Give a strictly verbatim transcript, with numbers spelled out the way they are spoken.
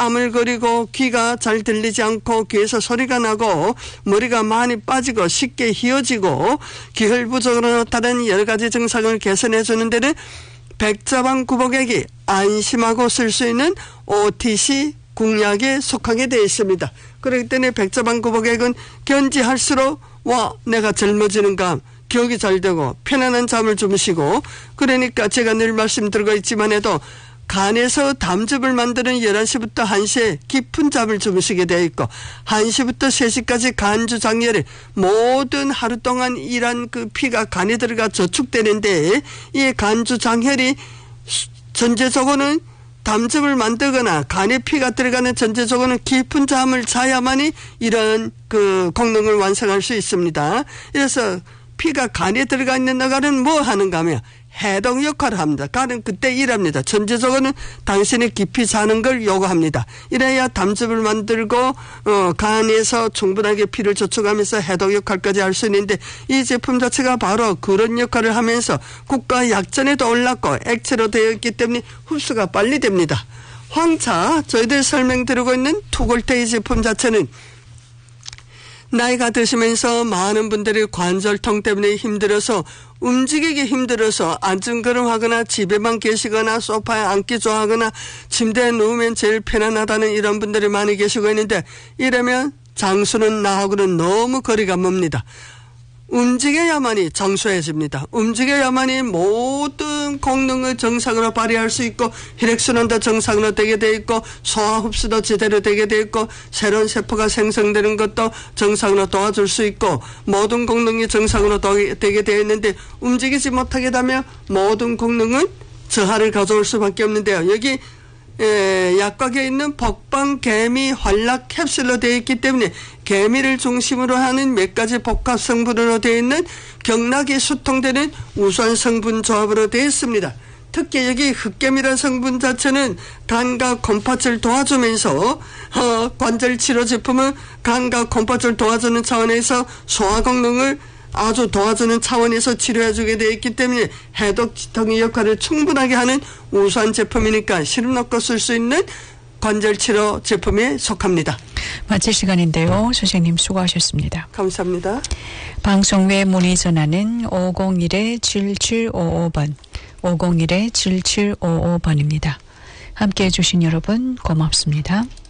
나물거리고 귀가 잘 들리지 않고 귀에서 소리가 나고 머리가 많이 빠지고 쉽게 휘어지고 기혈부족으로 다른 여러 가지 증상을 개선해 주는 데는 백자방구복액이 안심하고 쓸 수 있는 오티씨 국약에 속하게 되어 있습니다. 그렇기 때문에 백자방구복액은 견지할수록 와 내가 젊어지는가, 기억이 잘 되고 편안한 잠을 주무시고, 그러니까 제가 늘 말씀드리고 있지만 해도 간에서 담즙을 만드는 열한 시부터 한 시에 깊은 잠을 주무시게 되어 있고, 한 시부터 세 시까지 간주 장렬에 모든 하루 동안 일한 그 피가 간에 들어가 저축되는데, 이 간주 장혈이 전제적으로는 담즙을 만들거나 간에 피가 들어가는 전제적으로는 깊은 잠을 자야만이 이런 그功能을 완성할 수 있습니다. 그래서 피가 간에 들어가 있는 나가는 뭐 하는가 하면 해독 역할을 합니다. 간은 그때 일합니다. 전제적으로는 당신이 깊이 자는 걸 요구합니다. 이래야 담즙을 만들고 어, 간에서 충분하게 피를 저축하면서 해독 역할까지 할 수 있는데, 이 제품 자체가 바로 그런 역할을 하면서 국가 약전에도 올랐고 액체로 되어 있기 때문에 흡수가 빨리 됩니다. 황차 저희들 설명드리고 있는 투골테이 제품 자체는 나이가 드시면서 많은 분들이 관절통 때문에 힘들어서 움직이기 힘들어서 안전걸음하거나 집에만 계시거나 소파에 앉기 좋아하거나 침대에 누우면 제일 편안하다는 이런 분들이 많이 계시고 있는데, 이러면 장수는 나하고는 너무 거리가 멉니다. 움직여야만이 장수해집니다. 움직여야만이 모든功能을 정상으로 발휘할 수 있고, 혈액순환도 정상으로 되게 돼 있고, 소화 흡수도 제대로 되게 돼 있고, 새로운 세포가 생성되는 것도 정상으로 도와줄 수 있고, 모든功能이 정상으로 되게 되어 있는데, 움직이지 못하게 되면 모든功能은 저하를 가져올 수밖에 없는데요. 여기 에, 약곽에 있는 복방 개미 활락 캡슐로 되어 있기 때문에 개미를 중심으로 하는 몇 가지 복합 성분으로 되어 있는 경락이 수통되는 우수한 성분 조합으로 되어 있습니다. 특히 여기 흑개미라는 성분 자체는 간과 곰파철 도와주면서 어, 관절 치료 제품은 간과 곰파철 도와주는 차원에서 소화功能을 아주 도와주는 차원에서 치료해주게 되어 있기 때문에 해독 지통의 역할을 충분하게 하는 우수한 제품이니까 시름 넣고 쓸 수 있는 관절치료 제품에 속합니다. 마칠 시간인데요. 선생님 수고하셨습니다. 감사합니다. 방송 외 문의 전화는 오공일 칠칠오오 번, 오공일 칠칠오오 번입니다. 함께해 주신 여러분 고맙습니다.